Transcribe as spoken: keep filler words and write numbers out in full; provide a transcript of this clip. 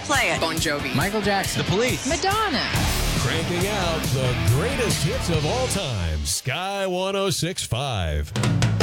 play it. Bon Jovi. Michael Jackson. The Police. Madonna. Cranking out the greatest hits of all time. Sky one oh six point five.